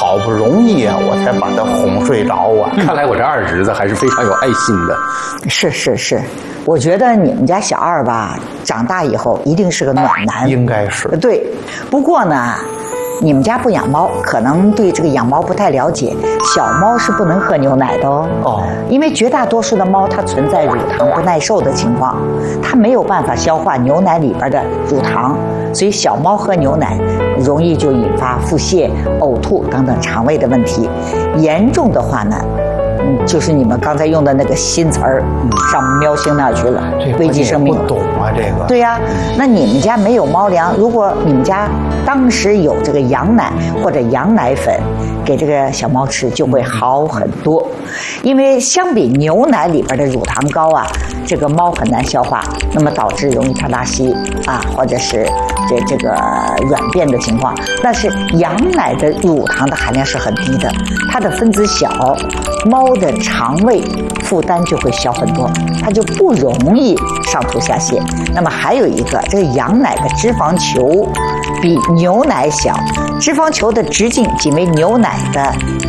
好不容易啊，我才把他哄睡着啊。 看来我这二侄子还是非常有爱心的。 是，我觉得你们家小二吧，长大以后一定是个暖男。 应该是。 对，不过呢，你们家不养猫，可能对这个养猫不太了解。小猫是不能喝牛奶的哦，因为绝大多数的猫它存在乳糖不耐受的情况，它没有办法消化牛奶里边的乳糖，所以小猫喝牛奶容易就引发腹泻、呕吐等等肠胃的问题。严重的话呢，就是你们刚才用的那个新词儿，上喵星那儿去了，危及生命。 不懂啊，这个。 对呀，那你们家没有猫粮，如果你们家当时有这个羊奶或者羊奶粉，给这个小猫吃就会好很多。因为相比牛奶里边的乳糖高啊，这个猫很难消化，那么导致容易它拉稀啊，或者是这个软便的情况。但是羊奶的乳糖的含量是很低的，它的分子小，猫的肠胃负担就会小很多，它就不容易上吐下泻。那么还有一个，这个羊奶的脂肪球比牛奶小，脂肪球的直径仅为牛奶的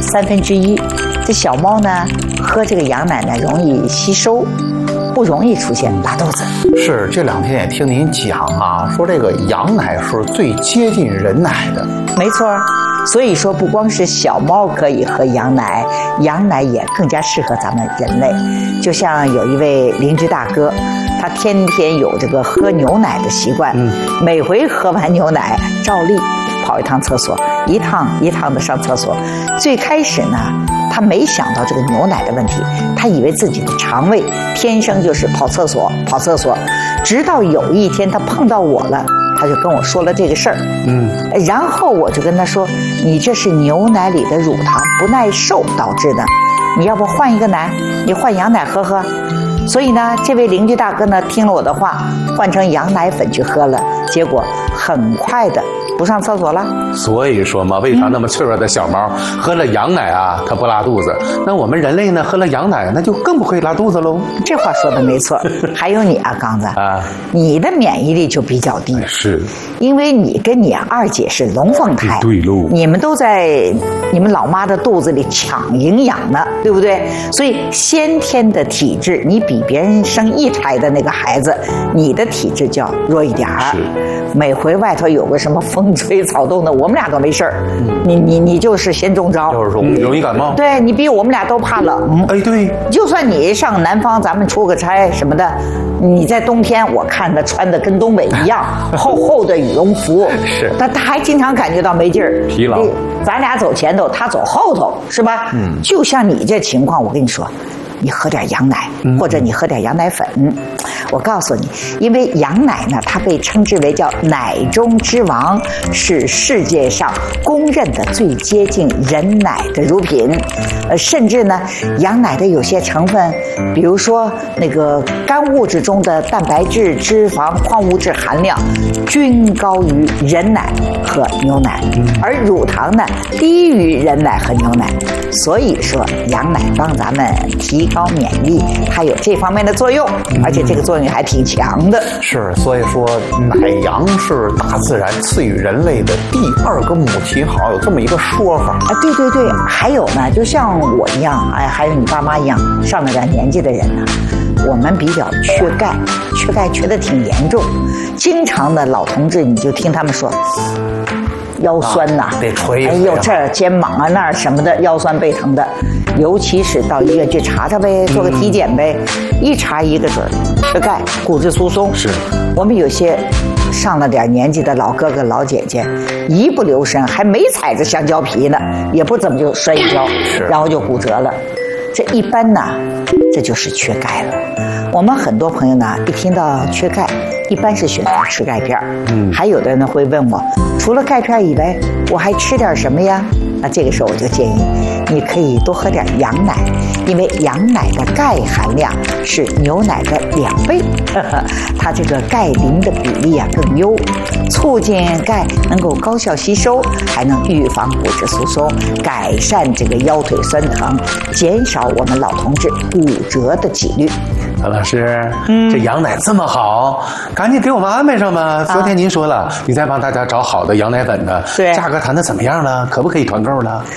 1/3。这小猫呢，喝这个羊奶呢，容易吸收，不容易出现拉肚子。 是，这两天也听您讲啊，说这个羊奶是最接近人奶的。 没错，所以说不光是小猫可以喝羊奶，羊奶也更加适合咱们人类。就像有一位邻居大哥，他天天有这个喝牛奶的习惯，每回喝完牛奶照例跑一趟厕所，一趟一趟的上厕所。最开始呢，他没想到这个牛奶的问题，他以为自己的肠胃天生就是跑厕所，直到有一天他碰到我了，他就跟我说了这个事儿。然后我就跟他说，你这是牛奶里的乳糖不耐受导致的，你要不换一个奶，你换羊奶喝喝。所以呢，这位邻居大哥呢，听了我的话，换成羊奶粉去喝了，结果很快的不上厕所了。 所以说嘛，胃肠那么脆弱的小猫，喝了羊奶啊，它不拉肚子。那我们人类呢，喝了羊奶，那就更不会拉肚子喽。 这话说的没错。还有你啊，刚子啊，你的免疫力就比较低， 是因为你跟你二姐是龙凤胎， 对喽， 你们都在你们老妈的肚子里抢营养呢，对不对？所以先天的体质，你比别人生一胎的那个孩子，你的体质就要弱一点儿。每回外头有个什么风吹草动的，我们俩都没事儿，你就是先中招， 就是容易感冒。 对，你比我们俩都怕冷。 哎，对， 就算你上南方，咱们出个差什么的，你在冬天，我看他穿的跟东北一样，厚厚的羽绒服， 是， 他还经常感觉到没劲儿， 疲劳。 咱俩走前头，他走后头，是吧？就像你这情况，我跟你说。你喝点羊奶，或者你喝点羊奶粉。我告诉你，因为羊奶呢，它被称之为叫奶中之王，是世界上公认的最接近人奶的乳品。甚至呢，羊奶的有些成分，比如说那个干物质中的蛋白质、脂肪、矿物质含量，均高于人奶和牛奶，而乳糖呢低于人奶和牛奶。所以说，羊奶帮咱们提高免疫力，它有这方面的作用，而且这个作用还挺强的。 是，所以说奶羊是大自然赐予人类的第二个母亲，好像有这么一个说法啊。对对对，还有呢，就像我一样，哎，还有你爸妈一样，上了点年纪的人呢，我们比较缺钙，缺得挺严重，经常的老同志，你就听他们说。腰酸呐， 得捶。 哎呦，这儿肩膀啊那儿什么的，腰酸背疼的，尤其是到医院去查查呗，做个体检呗，一查一个准儿，缺钙、骨质疏松。 是， 我们有些上了点年纪的老哥哥老姐姐，一不留神还没踩着橡胶皮呢，也不怎么就摔一跤，然后就骨折了。这一般呢，这就是缺钙了。我们很多朋友呢，一听到缺钙，一般是选择吃钙片。还有的人呢会问我，除了钙片以外，我还吃点什么呀？那这个时候我就建议你可以多喝点羊奶，因为羊奶的钙含量是牛奶的2倍，它这个钙磷的比例啊更优，促进钙能够高效吸收，还能预防骨质疏松，改善这个腰腿酸疼，减少我们老同志骨折的几率。 韩老师，这羊奶这么好，赶紧给我们安排上吧。昨天您说了，你再帮大家找好的羊奶粉的，价格谈的怎么样了？可不可以团购了？